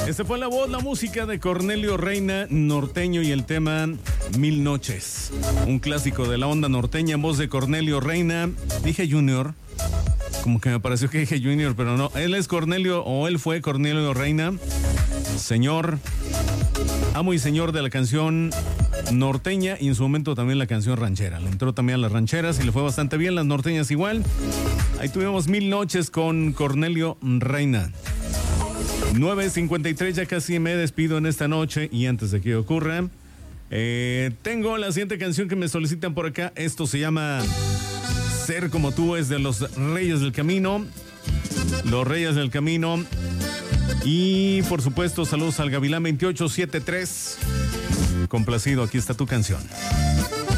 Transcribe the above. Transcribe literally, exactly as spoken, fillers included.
Este fue la voz, la música de Cornelio Reina, norteño, y el tema Mil Noches. Un clásico de la onda norteña en voz de Cornelio Reina. Dije Junior, como que me pareció que dije Junior, pero no. Él es Cornelio, o él fue Cornelio Reina, señor, amo y señor de la canción norteña, y en su momento también la canción ranchera. Le entró también a las rancheras y le fue bastante bien, las norteñas igual. Ahí tuvimos Mil Noches con Cornelio Reina. nueve cincuenta y tres, ya casi me despido en esta noche, y antes de que ocurra, eh, tengo la siguiente canción que me solicitan por acá. Esto se llama Ser Como Tú, es de los Reyes del Camino. Los Reyes del Camino. Y por supuesto, saludos al Gavilán veintiocho setenta y tres. Complacido, aquí está tu canción.